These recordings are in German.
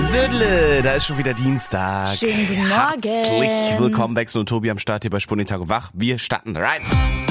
Södle, da ist schon wieder Dienstag. Schönen guten Morgen. Herzlich willkommen, Bex und Tobi am Start hier bei Sputnik Tag und Wach. Wir starten rein.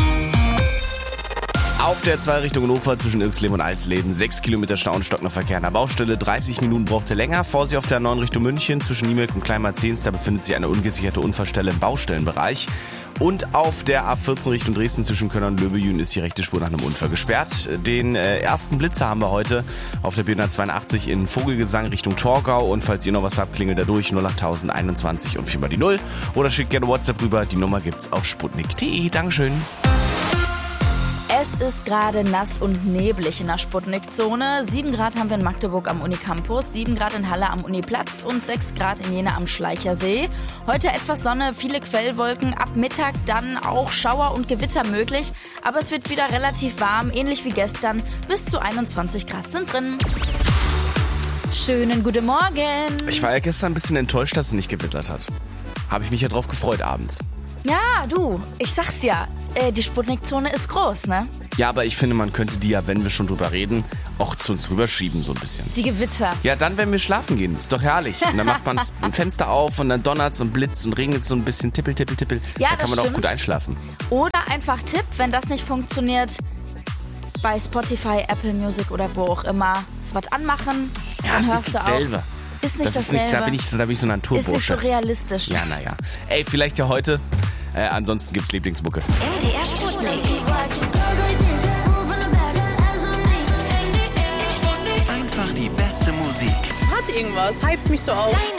Auf der Zweirichtung in Ufer zwischen Irxleben und Alsleben 6 Kilometer Stau und stockender Verkehr an der Baustelle. 30 Minuten brauchte länger. Vorsicht auf der 9 Richtung München zwischen Niemelk und Kleinmarzens. Da befindet sich eine ungesicherte Unfallstelle im Baustellenbereich. Und auf der A14 Richtung Dresden zwischen Köln und Löbejün ist die rechte Spur nach einem Unfall gesperrt. Den ersten Blitzer haben wir heute auf der B182 in Vogelgesang Richtung Torgau. Und falls ihr noch was habt, klingelt da durch 08021 und 4 mal die 0. Oder schickt gerne WhatsApp rüber. Die Nummer gibt's auf sputnik.de. Dankeschön. Es ist gerade nass und neblig in der Sputnik-Zone. 7 Grad haben wir in Magdeburg am Unicampus, 7 Grad in Halle am Uniplatz und 6 Grad in Jena am Schleichersee. Heute etwas Sonne, viele Quellwolken, ab Mittag dann auch Schauer und Gewitter möglich. Aber es wird wieder relativ warm, ähnlich wie gestern, bis zu 21 Grad sind drin. Schönen guten Morgen. Ich war ja gestern ein bisschen enttäuscht, dass es nicht gewittert hat. Habe ich mich ja drauf gefreut abends. Ja, du, ich sag's ja, die Sputnik-Zone ist groß, ne? Ja, aber ich finde, man könnte die ja, wenn wir schon drüber reden, auch zu uns rüberschieben so ein bisschen. Die Gewitter. Ja, dann, wenn wir schlafen gehen. Ist doch herrlich. Und dann macht man ein Fenster auf und dann donnert's und blitzt und regnet so ein bisschen tippel, tippel, tippel. Ja, da kann man das auch gut einschlafen. Oder einfach Tipp, wenn das nicht funktioniert, bei Spotify, Apple Music oder wo auch immer, es was anmachen, Ja, dann ist hörst nicht du auch. dasselbe. Ist nicht Das ist dasselbe. nicht, da bin ich so ein Ist nicht so Naturbursche. realistisch. Ja, naja. Ey, vielleicht ja heute. Ansonsten gibt's Lieblingsmucke. MDR Sputnik. Einfach die beste Musik. Hat irgendwas, hypt mich so auf.